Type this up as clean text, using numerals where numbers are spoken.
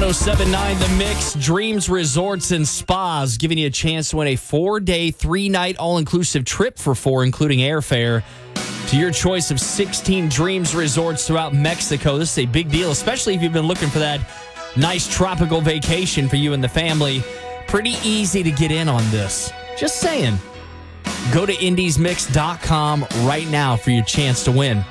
1079 The Mix, Dreams Resorts and Spas, giving you a chance to win a 4-day, 3-night all-inclusive trip for 4, including airfare, to your choice of 16 Dreams Resorts throughout Mexico. This is a big deal, especially if you've been looking for that nice tropical vacation for you and the family. Pretty easy to get in on this. Just saying. Go to indiesmix.com right now for your chance to win.